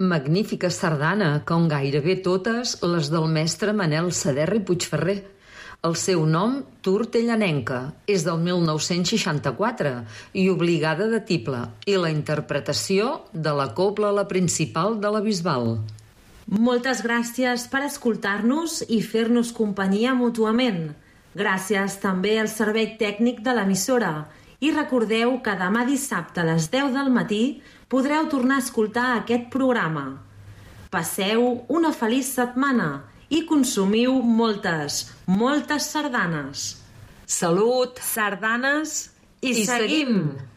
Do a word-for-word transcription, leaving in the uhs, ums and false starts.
Magnífica sardana, com gairebé totes les del mestre Manel Saderra i Puigferrer. El seu nom, Tortellanenca, és del mil nou-cents seixanta-quatre i obligada de tible, i la interpretació de la cobla la principal de la Bisbal. Moltes gràcies per escoltar-nos i fer-nos companyia mútuament. Gràcies també al servei tècnic de l'emissora. I recordeu que demà dissabte a les deu del matí podreu tornar a escoltar aquest programa. Passeu una feliç setmana i consumiu moltes, moltes sardanes. Salut! Sardanes i, I seguim! seguim.